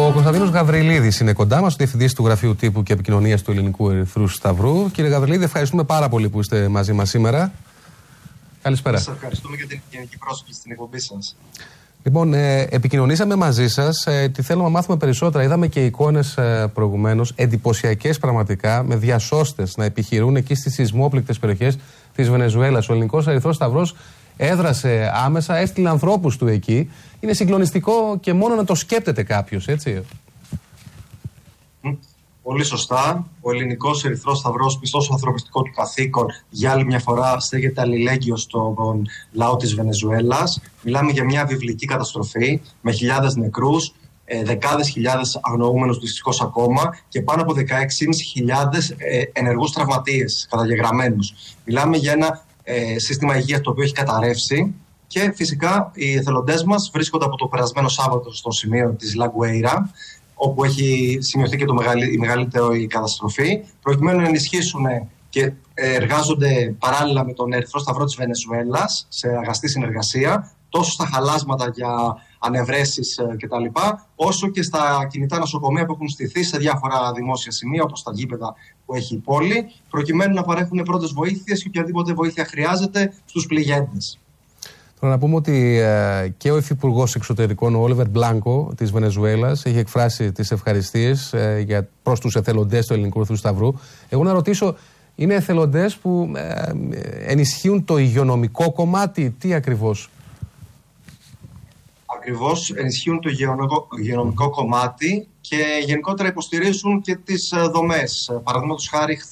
Ο Κωνσταντίνος Γαβριλίδης είναι κοντά μας, ο διευθυντής του Γραφείου Τύπου και Επικοινωνίας του Ελληνικού Ερυθρού Σταυρού. Κύριε Γαβριλίδη, ευχαριστούμε πάρα πολύ που είστε μαζί μας σήμερα. Καλησπέρα. Σας ευχαριστούμε για την γενική πρόσκληση στην εκπομπή σας. Λοιπόν, επικοινωνήσαμε μαζί σας. Τι θέλουμε να μάθουμε περισσότερα. Είδαμε και εικόνες προηγουμένως, εντυπωσιακές πραγματικά, με διασώστες να επιχειρούν εκεί στις σεισμόπληκτες περιοχές της Βενεζουέλας. Ο Ελληνικός Ερυθρός Σταυρός έδρασε άμεσα, έστειλε ανθρώπους του εκεί. Είναι συγκλονιστικό και μόνο να το σκέπτεται κάποιος, έτσι. Πολύ σωστά. Ο Ελληνικός Ερυθρός Σταυρός, πιστός στο ανθρωπιστικό του καθήκον, για άλλη μια φορά στέκεται αλληλέγγυος στον λαό της Βενεζουέλας. Μιλάμε για μια βιβλική καταστροφή με χιλιάδες νεκρούς, δεκάδες χιλιάδες αγνοούμενους δυστυχώς ακόμα και πάνω από 16.500 ενεργούς τραυματίες καταγεγραμμένους. Μιλάμε για ένα σύστημα υγείας το οποίο έχει καταρρεύσει και φυσικά οι εθελοντές μας βρίσκονται από το περασμένο Σάββατο στο σημείο της Λαγκουέιρα, όπου έχει σημειωθεί και η μεγαλύτερη καταστροφή, προκειμένου να ενισχύσουν και εργάζονται παράλληλα με τον Ερυθρό Σταυρό της Βενεζουέλας σε αγαστή συνεργασία, τόσο στα χαλάσματα για ανευρέσεις κτλ., όσο και στα κινητά νοσοκομεία που έχουν στηθεί σε διάφορα δημόσια σημεία, όπως τα γήπεδα που έχει η πόλη, προκειμένου να παρέχουν πρώτες βοήθειες και οποιαδήποτε βοήθεια χρειάζεται στους πληγέντες. Τώρα να πούμε ότι και ο Υφυπουργός Εξωτερικών, ο Όλιβερ Μπλάνκο της Βενεζουέλας, έχει εκφράσει τις ευχαριστίες προς τους εθελοντές του Ελληνικού Ερυθρού Σταυρού. Εγώ να ρωτήσω, είναι εθελοντές που ενισχύουν το υγειονομικό κομμάτι, τι ακριβώς? Ακριβώς, ενισχύουν το υγειονομικό κομμάτι και γενικότερα υποστηρίζουν και τις δομές. Παραδείγματος χάρη,